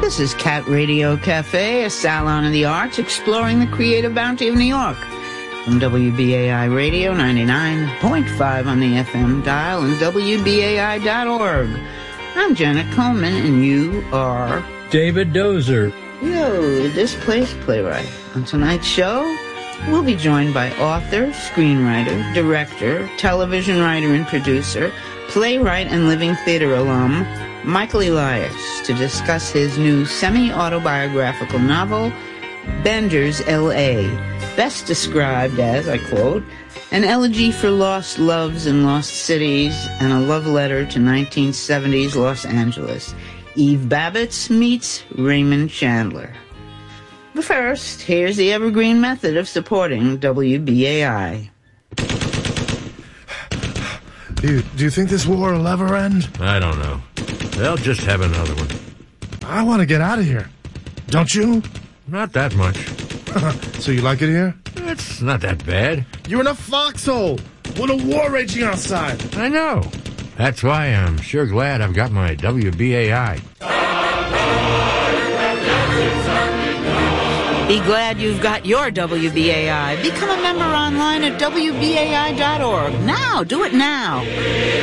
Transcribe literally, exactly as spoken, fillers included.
This is Cat Radio Cafe, a salon of the arts exploring the creative bounty of New York. From W B A I Radio ninety-nine point five on the F M dial and W B A I dot org. I'm Janet Coleman, and you are... David Dozer. Yo, Displaced Playwright. On tonight's show, we'll be joined by author, screenwriter, director, television writer and producer, playwright and living theater alum, Michael Elias, to discuss his new semi-autobiographical novel, Bender's L A, best described as, I quote, an elegy for lost loves and lost cities and a love letter to nineteen seventies Los Angeles. Eve Babbitt meets Raymond Chandler. But first, here's the evergreen method of supporting W B A I. Do you, do you think this war will ever end? I don't know. They'll just have another one. I want to get out of here. Don't you? Not that much. So you like it here? It's not that bad. You're in a foxhole with a war raging outside. I know. That's why I'm sure glad I've got my W B A I. Be glad you've got your W B A I. Become a member online at W B A I dot org. Now, do it now.